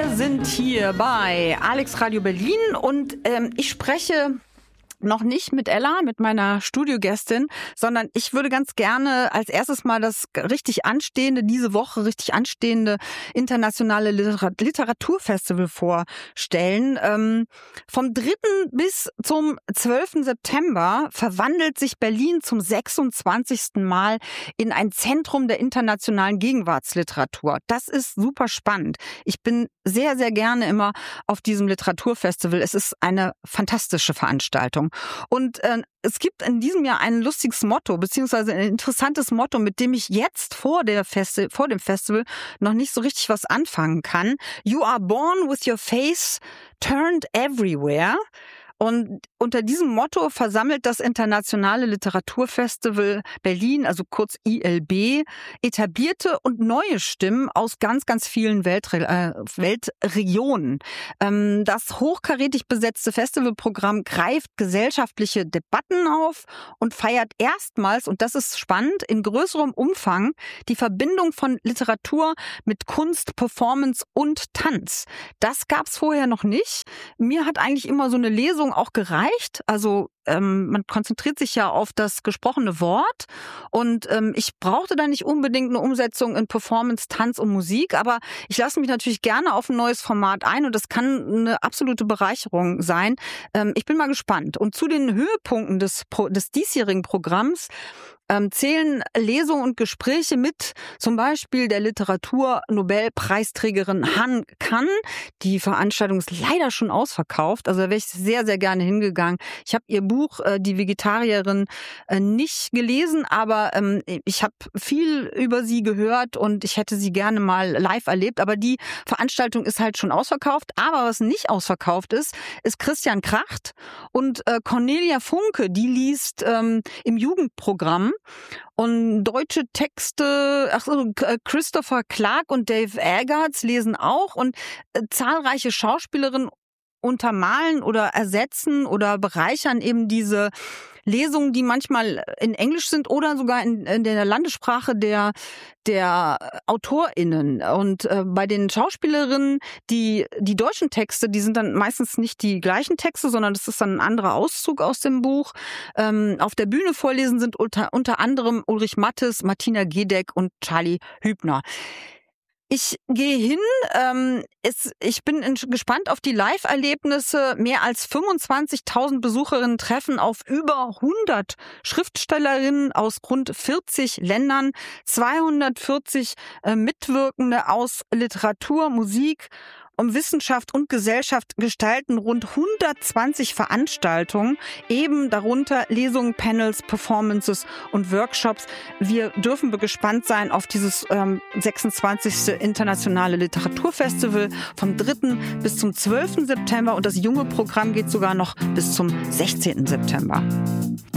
Wir sind hier bei Alex Radio Berlin und ich spreche noch nicht mit Ella, mit meiner Studiogästin, sondern ich würde ganz gerne als erstes mal das diese Woche richtig anstehende internationale Literaturfestival vorstellen. Vom 3. bis zum 12. September verwandelt sich Berlin zum 26. Mal in ein Zentrum der internationalen Gegenwartsliteratur. Das ist super spannend. Ich bin sehr, sehr gerne immer auf diesem Literaturfestival. Es ist eine fantastische Veranstaltung. Und es gibt in diesem Jahr ein lustiges Motto, beziehungsweise ein interessantes Motto, mit dem ich jetzt vor dem Festival noch nicht so richtig was anfangen kann. You are born with your face turned everywhere. Und unter diesem Motto versammelt das Internationale Literaturfestival Berlin, also kurz ILB, etablierte und neue Stimmen aus ganz, ganz vielen Weltregionen. Das hochkarätig besetzte Festivalprogramm greift gesellschaftliche Debatten auf und feiert erstmals, und das ist spannend, in größerem Umfang die Verbindung von Literatur mit Kunst, Performance und Tanz. Das gab's vorher noch nicht. Mir hat eigentlich immer so eine Lesung auch gereicht. Also man konzentriert sich ja auf das gesprochene Wort und ich brauchte da nicht unbedingt eine Umsetzung in Performance, Tanz und Musik, aber ich lasse mich natürlich gerne auf ein neues Format ein und das kann eine absolute Bereicherung sein. Ich bin mal gespannt. Und zu den Höhepunkten des diesjährigen Programms zählen Lesungen und Gespräche mit zum Beispiel der Literatur-Nobelpreisträgerin Han Kang. Die Veranstaltung ist leider schon ausverkauft, also da wäre ich sehr, sehr gerne hingegangen. Ich habe ihr Buch Die Vegetarierin nicht gelesen, aber ich habe viel über sie gehört und ich hätte sie gerne mal live erlebt, aber die Veranstaltung ist halt schon ausverkauft. Aber was nicht ausverkauft ist Christian Kracht und Cornelia Funke, die liest im Jugendprogramm und deutsche Texte, Christopher Clark und Dave Eggers lesen auch und zahlreiche Schauspielerinnen untermalen oder ersetzen oder bereichern eben diese Lesungen, die manchmal in Englisch sind oder sogar in der Landessprache der AutorInnen. Und bei den Schauspielerinnen, die deutschen Texte, die sind dann meistens nicht die gleichen Texte, sondern das ist dann ein anderer Auszug aus dem Buch. Auf der Bühne vorlesen sind unter anderem Ulrich Mattes, Martina Gedeck und Charlie Hübner. Ich gehe hin, ich bin gespannt auf die Live-Erlebnisse. Mehr als 25.000 Besucherinnen treffen auf über 100 Schriftstellerinnen aus rund 40 Ländern, 240 Mitwirkende aus Literatur, Musik, Wissenschaft und Gesellschaft gestalten rund 120 Veranstaltungen, eben darunter Lesungen, Panels, Performances und Workshops. Wir dürfen gespannt sein auf dieses 26. Internationale Literaturfestival vom 3. bis zum 12. September und das junge Programm geht sogar noch bis zum 16. September.